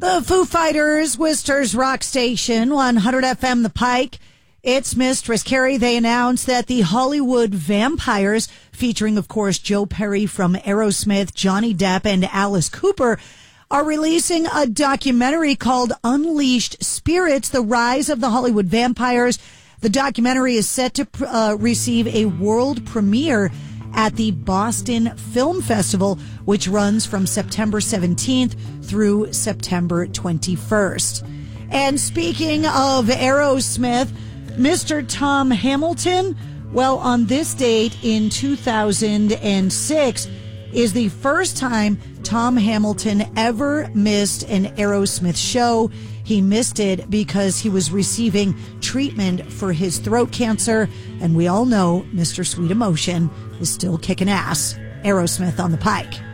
The Foo Fighters, Worcester's rock station, 100 FM The Pike. It's Mistress Carrie. They announced that the Hollywood Vampires, featuring, of course, Joe Perry from Aerosmith, Johnny Depp, and Alice Cooper, are releasing a documentary called Unleashed Spirits, The Rise of the Hollywood Vampires. The documentary is set to receive a world premiere at the Boston Film Festival, which runs from September 17th through September 21st. And speaking of Aerosmith, Mr. Tom Hamilton, well, on this date in 2006 is the first time Tom Hamilton ever missed an Aerosmith show. He missed it because he was receiving treatment for his throat cancer. And we all know Mr. Sweet Emotion is still kicking ass. Aerosmith on the Pike.